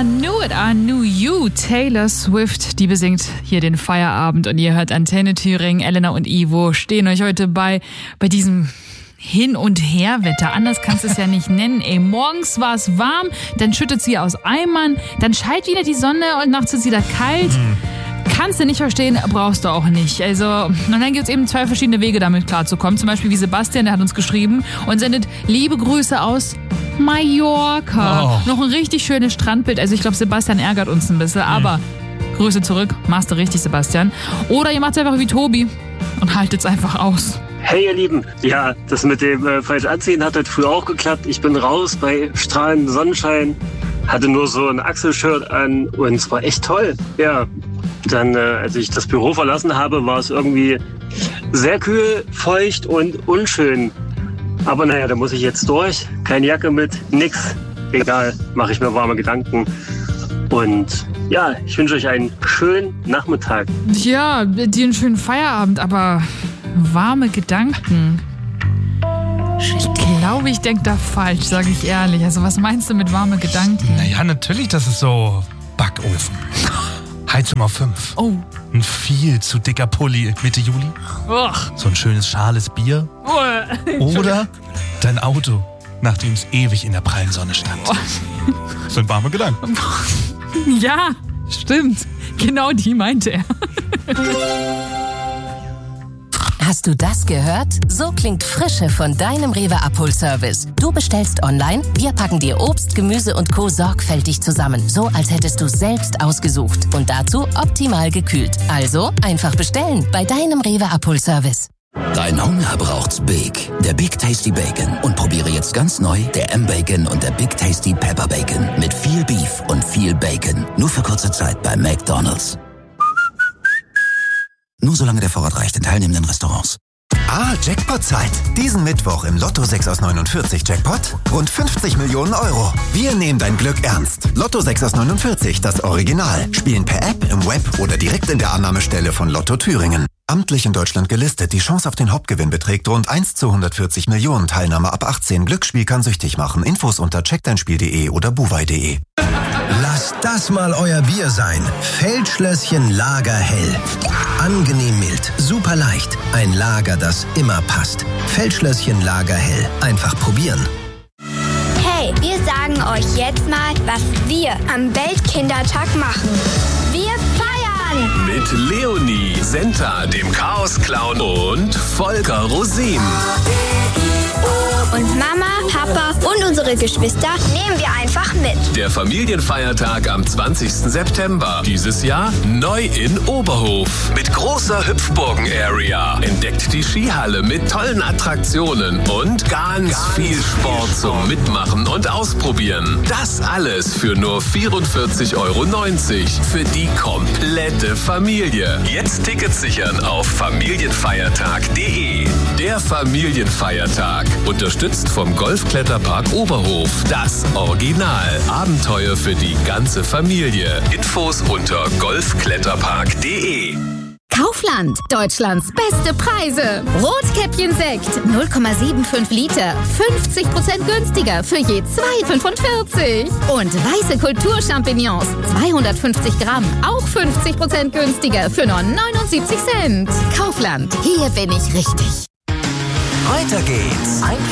Knew It, I Knew You. Taylor Swift, die besingt hier den Feierabend und ihr hört Antenne Thüringen. Elena und Ivo stehen euch heute bei diesem Hin- und Herwetter. Anders kannst du es ja nicht nennen. Ey, morgens war es warm, dann schüttet sie aus Eimern, dann scheint wieder die Sonne und nachts ist es wieder kalt. Kannst du nicht verstehen, brauchst du auch nicht. Also, und dann gibt es eben 2 verschiedene Wege, damit klarzukommen. Zum Beispiel wie Sebastian, der hat uns geschrieben und sendet liebe Grüße aus Mallorca. Noch ein richtig schönes Strandbild. Also ich glaube, Sebastian ärgert uns ein bisschen, aber Grüße zurück. Machst du richtig, Sebastian. Oder ihr macht es einfach wie Tobi und haltet es einfach aus. Hey ihr Lieben, ja, das mit dem falsch anziehen hat halt früher auch geklappt. Ich bin raus bei strahlendem Sonnenschein, hatte nur so ein Achselshirt an und es war echt toll. Ja, dann als ich das Büro verlassen habe, war es irgendwie sehr kühl, feucht und unschön. Aber naja, da muss ich jetzt durch. Keine Jacke mit, nix. Egal, mache ich mir warme Gedanken. Und ja, ich wünsche euch einen schönen Nachmittag. Ja, dir einen schönen Feierabend, aber warme Gedanken. Ich glaube, ich denke da falsch, sage ich ehrlich. Also was meinst du mit warme Gedanken? Naja, natürlich, das ist so Backofen. Heizung auf 5. Oh. Ein viel zu dicker Pulli Mitte Juli. Och. So ein schönes schales Bier. Oder dein Auto, nachdem es ewig in der prallen Sonne stand. Das sind warme Gedanken. Ja, stimmt. Genau die meinte er. Hast du das gehört? So klingt Frische von deinem Rewe Abholservice. Du bestellst online, wir packen dir Obst, Gemüse und Co. sorgfältig zusammen. So, als hättest du selbst ausgesucht. Und dazu optimal gekühlt. Also einfach bestellen bei deinem Rewe Abholservice. Dein Hunger braucht's Big. Der Big Tasty Bacon. Und probiere jetzt ganz neu der M-Bacon und der Big Tasty Pepper Bacon. Mit viel Beef und viel Bacon. Nur für kurze Zeit bei McDonald's. Nur solange der Vorrat reicht in teilnehmenden Restaurants. Jackpot-Zeit. Diesen Mittwoch im Lotto 6 aus 49 Jackpot rund 50 Millionen Euro. Wir nehmen dein Glück ernst. Lotto 6 aus 49, das Original. Spielen per App, im Web oder direkt in der Annahmestelle von Lotto Thüringen. Amtlich in Deutschland gelistet. Die Chance auf den Hauptgewinn beträgt rund 1 zu 140 Millionen. Teilnahme ab 18. Glücksspiel kann süchtig machen. Infos unter checkdeinspiel.de oder buwei.de. Lasst das mal euer Bier sein. Feldschlösschen Lagerhell. Angenehm mild, super leicht. Ein Lager, das immer passt. Feldschlösschen Lagerhell. Einfach probieren. Hey, wir sagen euch jetzt mal, was wir am Weltkindertag machen. Wir feiern! Mit Leonie, Senta, dem Chaos-Clown und Volker Rosin. Und Mama, Papa und unsere Geschwister nehmen wir einfach mit. Der Familienfeiertag am 20. September. Dieses Jahr neu in Oberhof. Mit großer Hüpfburgen-Area. Entdeckt die Skihalle mit tollen Attraktionen und ganz viel Sport zum Mitmachen und Ausprobieren. Das alles für nur 44,90 € für die komplette Familie. Jetzt Tickets sichern auf familienfeiertag.de. Der Familienfeiertag. Unterstützt vom Golfkletterpark Oberhof. Das Original. Abenteuer für die ganze Familie. Infos unter golfkletterpark.de. Kaufland, Deutschlands beste Preise. Rotkäppchen-Sekt, 0,75 Liter, 50% günstiger für je 2,45. Und weiße Kulturchampignons, 250 Gramm, auch 50% günstiger für nur 79 Cent. Kaufland, hier bin ich richtig. Weiter geht's. Einfach